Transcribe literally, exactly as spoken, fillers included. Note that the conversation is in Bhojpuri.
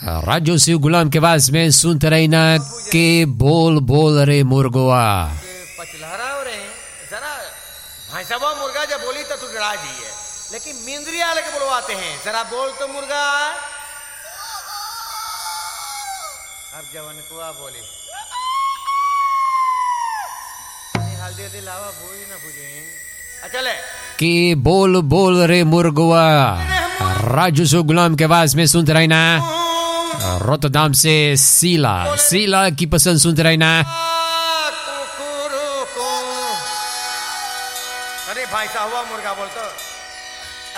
राजू शिव गुलाम के आवाज में सुनते रहना के बोल बोल रे मुर्गवा। पचलहरा हो रहे हैं जरा भैंसवा मुर्गा जब बोली तो तू डरा जाइए, लेकिन मिंद्रिया लेके बुलवाते हैं, जरा बोल तो मुर्गा। अब जवन कुआ बोली हल्दी दे लावा भूज ना भूजे चले के बोल बोल रे मुर्गवा। राजू शिव गुलाम के आवाज में सुनते रहना रोटरडम से शीला शीला की पसंद सुनते रहना। अरे भाई साहब मुर्गा बोलतो